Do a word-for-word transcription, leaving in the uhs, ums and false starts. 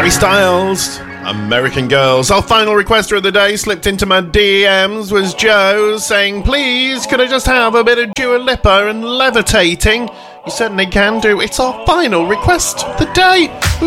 Harry Styles, American Girls. Our final requester of the day slipped into my D Ms was Joe saying, please, could I just have a bit of Dua Lipa and levitating? You certainly can do. It's our final request of the day.